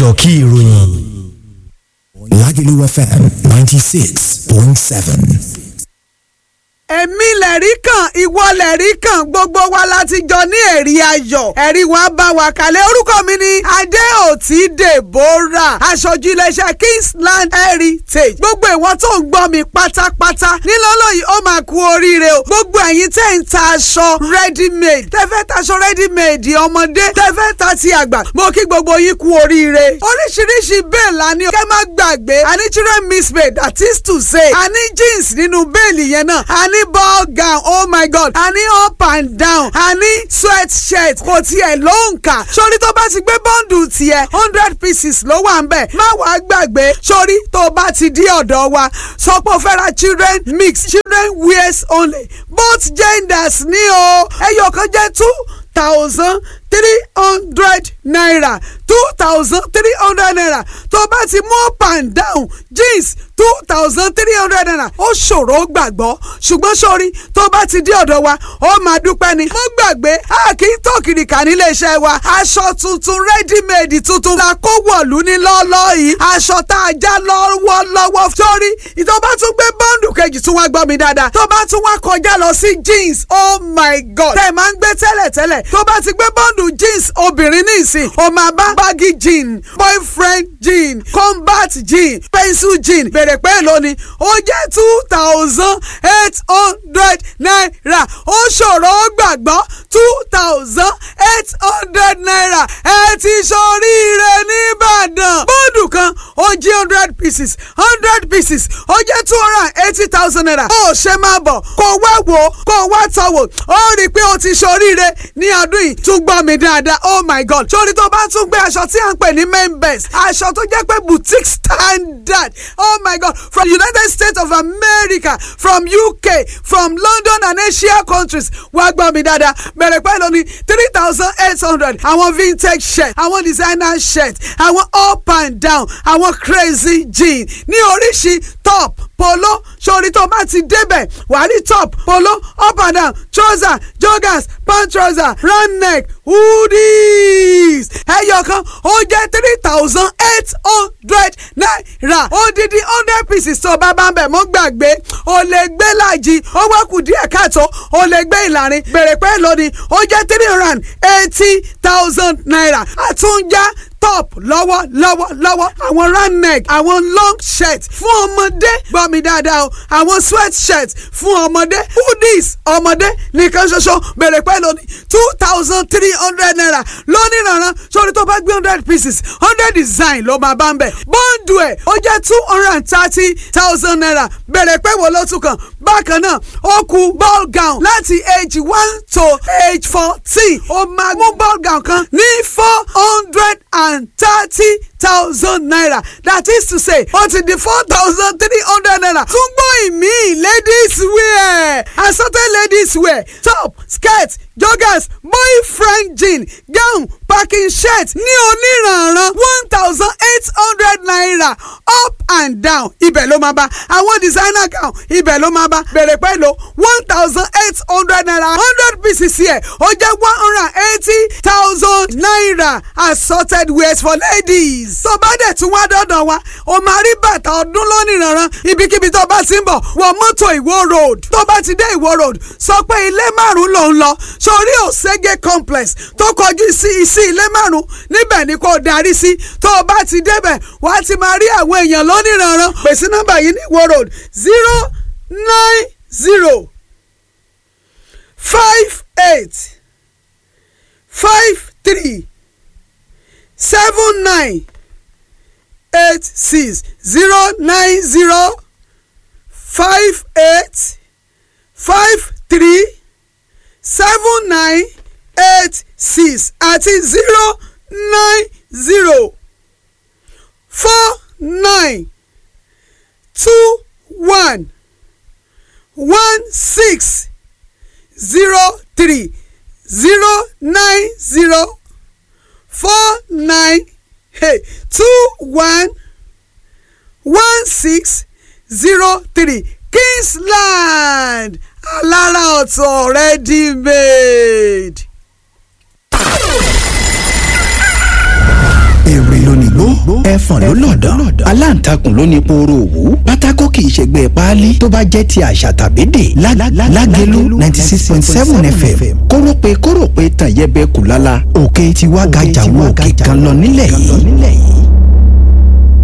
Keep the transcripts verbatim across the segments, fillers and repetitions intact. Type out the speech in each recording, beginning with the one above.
ẹ̀dọ̀kí ìròyìn Lagelu F M ninety-six point seven. èmi lẹ̀rí kan ìwọ lẹ̀rí kan gbogbo wa láti jọ ní ẹ̀rí ayọ̀ ẹ̀rí wa bá wa kalẹ̀ orúkọ mi ni Adéòtí Deborah aṣojú iléeṣẹ́ Kingsland Heritage gbogbo ìwọ tó ń gbọ́ mi pátápátá nílọ́lọ́ yìí ó máa kú oríire o gbogbo ẹ̀yin tẹ́ ń ta aṣọ ready made tẹ́fẹ́ taṣọ ready made ọmọdé tẹ́fẹ́ ta ti àgbà mo kí gbogbo yín kú oríire oríṣiríṣi bẹ́ẹ̀ la ní kẹ́ má gbàgbé àní children mismade that is to say àní jeans nínú bẹ́ẹ̀lì yẹn náà àní ball gown oh my god a ní up and down a ní sweat shirt kò tiẹ̀ ló ń kà sórí tó bá ti gbé bọ́ǹdù tiẹ̀ hundred pieces ló wà ń bẹ̀ má wàá gbàgbé sórí tó bá ti dí ọ̀dọ̀ wa sọ pé o fẹ́ ra children mix children wears only both genders ní o ẹyọ kan jẹ́ two thousand three hundred naira two thousand three hundred naira tó bá ti mú up and down jeans two thousand three hundred naira ó ṣòro gbàgbọ́ ṣùgbọ́n sórí tó bá ti dé ọ̀dọ̀ wa ó máa dúpẹ́ ni mo gbàgbé a kì í tó kìrìkà nílé iṣẹ́ wa aṣọ tuntun ready made tuntun la kó wọ̀lú ní lọ́ọ́lọ́ yìí aṣọ tá a já lọ́wọ́lọ́wọ́ sórí tó bá tún gbé bọ́ǹdù kejì tún wá gbọ́ mi dáadáa tó bá tún wá kọjá lọ sí jeans oh my god tẹ̀ máa ń gbé tẹ́lẹ̀tẹ́lẹ̀ tó bá ti gbé bọ́ǹdù jeans obìnrin ní ìsìn o máa bá baggy jean boyfriend jean combat jean pencil jean bèrè pé lónìí ó jẹ́ two thousand eight hundred naira ó ṣòro gbàgbọ́ two thousand eight hundred naira ẹ ti ṣoríire nìbàdàn bọ́ọ̀dù kan ó jẹ́ hundred pieces hundred pieces ó jẹ́ two hundred and eighty thousand naira ó ṣe máa bọ̀ kó wá wò kó wá tọ̀wò ó rí i pé ó ti ṣoríire ní ọdún yìí tún gbọ́ mi dáadáa oh my god sórí tó bá tún gbé aṣọ tí à ń pè ní main best aṣọ tó jẹ́ pé boutique standard oh my god from United States of America from U K from London and Asia countries wá gbọ́ mi dáadáa bẹ̀rẹ̀ pẹ́ lónìí three thousand eight hundred àwọn vintage shirt àwọn designer shirt àwọn up and down àwọn crazy jean ní oríṣi top polo sórí tó bá ti débẹ̀ wàá rí top polo up and down trouser joggers pant trouser round neck hoodies ẹyọ kan ó jẹ́ three thousand eight hundred naira odidi hundred pieces tó bá bá ń bẹ̀ mọ́ gbàgbé o lè gbé láàjì ó wá kù díẹ̀ káàtó o lè gbé ìlàrin bèrè pé lónìí ó jẹ́ three hundred and eighty thousand naira àtúnjá top lọ́wọ́ lọ́wọ́ lọ́wọ́ àwọn round neck àwọn long shirt fún ọmọdé gbọ́ mi dáadáa o àwọn sweat shirt fún ọmọdé hoodies ọmọdé nìkan ṣoṣo bèrè pẹ́ lónìí two thousand three hundred naira lónìí rànran sórí tó bá gbé hundred pieces hundred design ló máa bá ń bẹ̀ bọ́ǹdù ẹ̀ ó jẹ́ two hundred and thirty thousand naira bèrè pẹ́ wo ló tún kàn bákan náà ó kù ball gown láti age one to age fourteen ó máa mú ball gown kan ní four hundred and and thirty thousand naira that is to say ó ti di four thousand three hundred naira tún gbọ́ ìmí ladies wear assorted ladies wear top skirt joggers boyfriend jean gown packing shirt ní oníranran one thousand eight hundred naira up and down ibẹ̀ ló máa bá àwọn designer gown ibẹ̀ ló máa bá bẹ̀rẹ̀ pẹ̀lú one thousand eight hundred naira hundred pieces here ó jẹ́ one hundred and eighty thousand naira assorted wears for ladies. tó bá dẹ̀ tún wá dọ́dọ̀ wa o máa rí bàtà ọdún lónìranran ibikíbi tó bá ti ń bọ̀ wọ mọ́tò Ìwó road tó bá ti dé Ìwó road sọ pé ilé márùn-ún ló ń lọ sórí Òṣègé complex tó kọjú sí sí ilé márùn-ún níbẹ̀ ni kò darí sí tó o bá ti débẹ̀ wàá ti máa rí àwọn èèyàn lónìranran pèsè nọ́mbà yìí ní Ìwó road zero nine zero five eight five three seven nine eight six zero nine zero five eight five three seven nine eight six àti zero nine zero four nine two one one six zero three zero nine zero four nine hey two one one six zero three Kingsland alára ọ̀tọ̀ ready made. èrè lónìí gbó ẹ̀fọ̀n ló lọ̀dọ̀ aláǹtakùn ló ní pooro òwú pátákó kì í ṣègbè páálí tó bá jẹ́ ti àṣà tàbí dè Lágelú ninety six point seven F M kórópè kórópè tàn yẹbẹ kù lálá òkè tiwa gàjà wo òkè kan lọ nílẹ̀ yìí.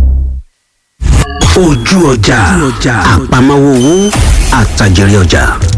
Ojú ọjà àpamọ́wọ́ owó àtàjẹrẹ ọjà.